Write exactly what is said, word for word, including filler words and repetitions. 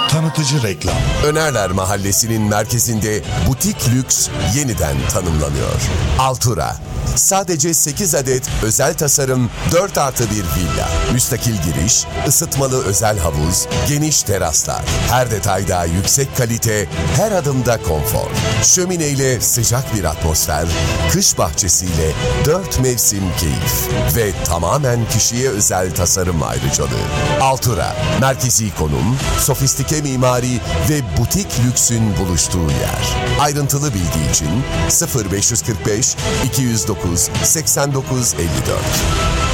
Tanıtıcı reklam. Önerler Mahallesi'nin merkezinde butik lüks yeniden tanımlanıyor. Altura. Sadece sekiz adet özel tasarım dört artı bir villa. Müstakil giriş, ısıtmalı özel havuz, geniş teraslar. Her detayda yüksek kalite, her adımda konfor. Şömineyle sıcak bir atmosfer, kış bahçesiyle dört mevsim keyif ve tamamen kişiye özel tasarım ayrıcalığı. Altura, merkezi konum, sofistike mimari ve butik lüksün buluştuğu yer. Ayrıntılı bilgi için sıfır beş kırk beş iki yüz dokuz seksen dokuz elli dört.